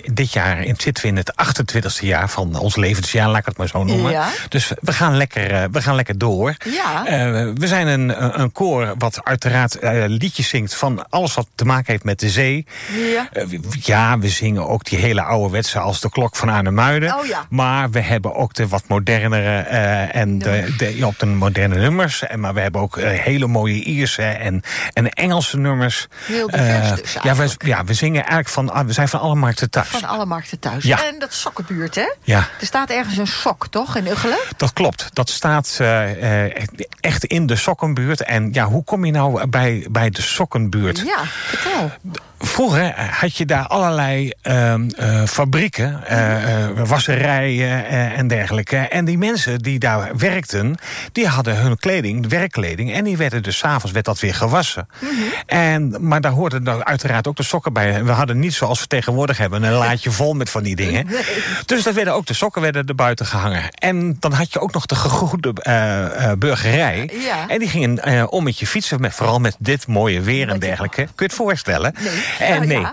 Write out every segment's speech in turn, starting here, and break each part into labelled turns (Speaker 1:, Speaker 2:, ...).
Speaker 1: dit jaar zitten we in het 28e jaar van ons levensjaar, laat ik het maar zo noemen. Ja. Dus we gaan lekker door.
Speaker 2: Ja.
Speaker 1: We zijn een koor wat uiteraard liedjes zingt van alles wat te maken heeft met de zee.
Speaker 2: Ja.
Speaker 1: We zingen ook die hele ouderwetse als de klok van Arnhemuiden.
Speaker 2: Oh, ja.
Speaker 1: Maar we hebben ook de wat modernere en de moderne nummers. Maar we hebben ook hele mooie Ierse en Engelse nummers.
Speaker 2: Heel divers dus
Speaker 1: we zingen eigenlijk we zijn van alle markten thuis.
Speaker 2: Van alle markten thuis.
Speaker 1: Ja.
Speaker 2: En dat sokkenbuurt, hè?
Speaker 1: Ja.
Speaker 2: Er staat ergens een sok, toch, in Uggelen?
Speaker 1: Dat klopt. Dat staat echt in de sokkenbuurt. En ja, hoe kom je nou bij de sokkenbuurt?
Speaker 2: Ja, vertel.
Speaker 1: Vroeger had je daar allerlei fabrieken, wasserijen en dergelijke. En die mensen die daar werkten, die hadden hun werkkleding. En die werden dus 's avonds werd dat weer gewassen. Maar daar hoorden dan uiteraard ook de sokken bij. We hadden niet zoals we tegenwoordig hebben een laadje vol met van die dingen.
Speaker 2: Nee.
Speaker 1: Dus dat werden ook de sokken er buiten gehangen. En dan had je ook nog de gegoede burgerij.
Speaker 2: Ja.
Speaker 1: En die gingen om met je fietsen, vooral met dit mooie weer en dergelijke. Kun je het voorstellen?
Speaker 2: Nee.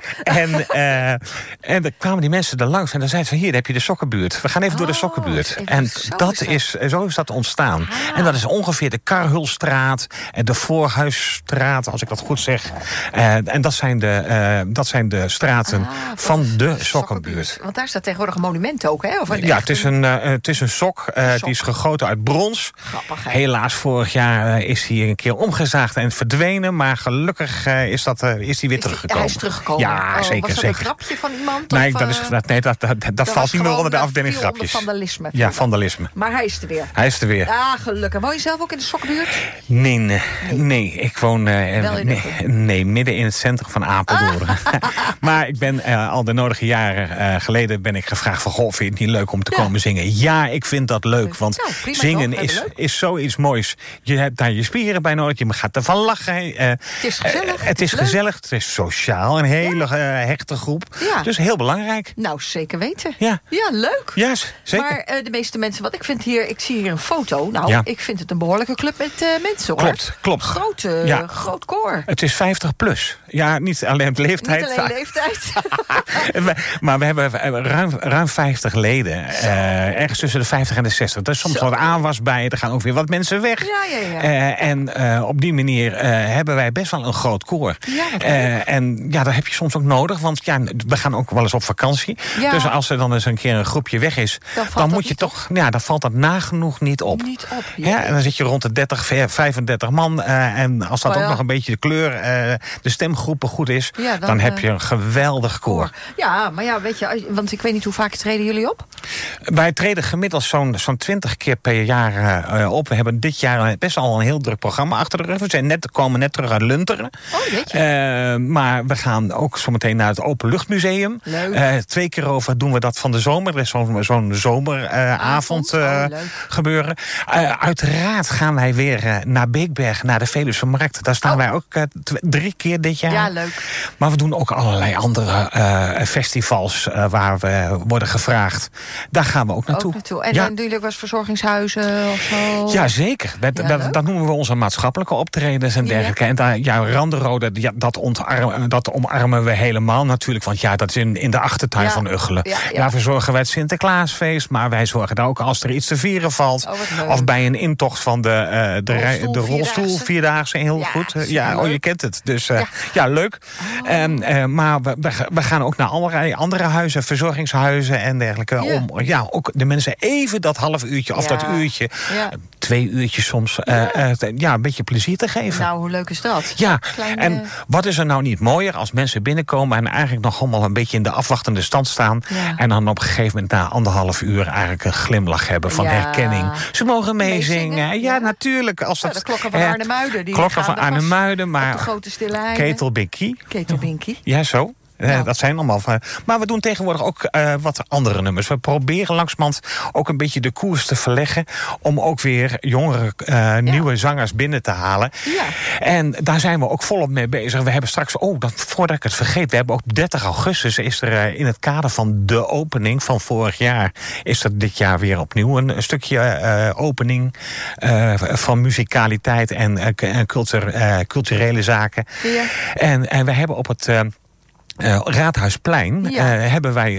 Speaker 1: En dan kwamen die mensen er langs en dan zeiden ze van hier heb je de sokkenbuurt. We gaan even door de sokkenbuurt. En zo is dat ontstaan. En dat is ongeveer de Karhulstraat en de Voorhuisstraat, als ik dat goed zeg. En dat zijn de straten van de sokkenbuurt.
Speaker 2: Want daar staat tegenwoordig een monument ook, hè?
Speaker 1: Het is een sok. Die is gegoten uit brons.
Speaker 2: Grappig, hè?
Speaker 1: Helaas, vorig jaar is hij een keer omgezaagd en verdwenen. Maar gelukkig is hij weer teruggekomen.
Speaker 2: Hij is teruggekomen.
Speaker 1: Ja, zeker.
Speaker 2: Was dat een grapje van iemand?
Speaker 1: Nee, dat valt niet meer onder de afdeling
Speaker 2: grapjes.
Speaker 1: grapjes.
Speaker 2: Vandalisme.
Speaker 1: Ja, vandalisme.
Speaker 2: Maar hij is er weer. Ah, gelukkig. Woon je zelf ook in de sokkenbuurt?
Speaker 1: Nee. Ik woon midden in het centrum van Apeldoorn. Maar ik ben al de nodige jaren geleden ben ik gevraagd van, vind je het niet leuk om te komen zingen? Ja, ik vind dat leuk, want zingen is zoiets moois. Je hebt daar je spieren bij nodig, je gaat ervan lachen.
Speaker 2: Het is gezellig.
Speaker 1: Het is gezellig, het is sociaal, een hele hechte groep.
Speaker 2: Ja.
Speaker 1: Dus heel belangrijk.
Speaker 2: Nou, zeker weten.
Speaker 1: Ja,
Speaker 2: leuk.
Speaker 1: Ja, zeker.
Speaker 2: Maar de meeste mensen, wat ik vind hier, ik zie hier een foto. Nou, ik vind het een behoorlijke club met mensen, hoor.
Speaker 1: Klopt.
Speaker 2: Groot koor.
Speaker 1: Het is 50 plus. Ja, niet alleen leeftijd.
Speaker 2: Niet alleen leeftijd.
Speaker 1: Maar we hebben ruim 50 leden. Ergens tussen de 50 en de 60. Er is soms wat aanwas bij. Er gaan ook weer wat mensen weg.
Speaker 2: Ja.
Speaker 1: En op die manier hebben wij best wel een groot koor. En ja, dat heb je soms ook nodig. Want ja, we gaan ook wel eens op vakantie. Ja. Dus als er dan eens een keer een groepje weg is, dan moet je toch. Ja, dan valt dat nagenoeg niet op. Ja, en dan zit je rond de 35 man. En als dat ook nog een beetje de kleur, de stemgroepen goed is, dan heb je een geweldig koor.
Speaker 2: Ja, maar ja, weet je, want ik weet niet hoe vaak treden jullie op?
Speaker 1: Wij treden gemiddeld zo'n 20 keer per jaar op. We hebben dit jaar best al een heel druk programma achter de rug. We komen net terug uit Lunteren. Maar we gaan ook zometeen naar het Openluchtmuseum. 2 keer over doen we dat van de zomer. Er is zo'n zomeravond gebeuren. Uiteraard gaan wij weer naar Beekberg, naar de Veluwse Markt. Daar staan wij ook 3 keer dit jaar.
Speaker 2: Ja, leuk.
Speaker 1: Maar we doen ook allerlei andere festivals waar we worden gevraagd. Daar gaan we ook naartoe.
Speaker 2: En dan doen jullie ook wel eens verzorgingshuizen of zo?
Speaker 1: Ja, zeker. Dat noemen we onze maatschappelijke optredens en dergelijke. En daar Randerode, dat omarmen we helemaal natuurlijk. Want ja, dat is in de achtertuin van Uggelen. Daar verzorgen wij het Sinterklaasfeest. Maar wij zorgen daar ook als er iets te vieren valt. Of bij een intocht van de rolstoel vierdaagse. Heel goed. Je kent het. Dus leuk. Maar we gaan ook naar allerlei andere huizen, verzorgingshuizen en dergelijke. Om ook de mensen even dat half uurtje of dat uurtje, 2 uurtjes soms, een beetje plezier te geven.
Speaker 2: Nou, hoe leuk is dat?
Speaker 1: Ja, en wat is er nou niet mooier als mensen binnenkomen en eigenlijk nog allemaal een beetje in de afwachtende stand staan. En dan op een gegeven moment na 1,5 uur eigenlijk een glimlach hebben van herkenning. Ze mogen meezingen. Ja, natuurlijk. Als
Speaker 2: de klokken van Arnhemuiden.
Speaker 1: Klokken van Arnhemuiden, maar
Speaker 2: de grote stille heide.
Speaker 1: Ketelbinkie. Ja, zo. Dat zijn allemaal van. Maar we doen tegenwoordig ook wat andere nummers. We proberen langzamerhand ook een beetje de koers te verleggen om ook weer jongere, nieuwe zangers binnen te halen. Ja. En daar zijn we ook volop mee bezig. We hebben straks, voordat ik het vergeet, we hebben ook 30 augustus is er in het kader van de opening van vorig jaar, is er dit jaar weer opnieuw een stukje opening van muzikaliteit en culturele zaken. Ja. En we hebben op het Raadhuisplein hebben wij